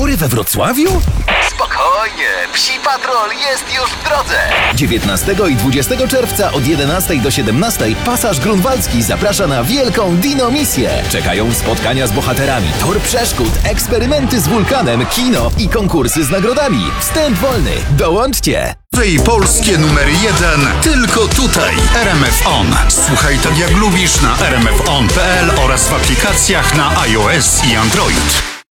Tory we Wrocławiu? Spokojnie, Psi Patrol jest już w drodze. 19 i 20 czerwca od 11 do 17 Pasaż Grunwaldzki zaprasza na wielką dino-misję. Czekają spotkania z bohaterami, tor przeszkód, eksperymenty z wulkanem, kino i konkursy z nagrodami. Wstęp wolny. Dołączcie! Wej polskie numer 1 tylko tutaj. RMF On. Słuchaj tak jak lubisz na rmfon.pl oraz w aplikacjach na iOS i Android.